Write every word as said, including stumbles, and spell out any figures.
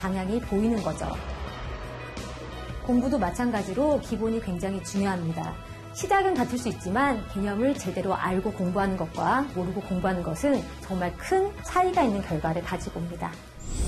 방향이 보이는 거죠. 공부도 마찬가지로 기본이 굉장히 중요합니다. 시작은 같을 수 있지만 개념을 제대로 알고 공부하는 것과 모르고 공부하는 것은 정말 큰 차이가 있는 결과를 가지고 옵니다.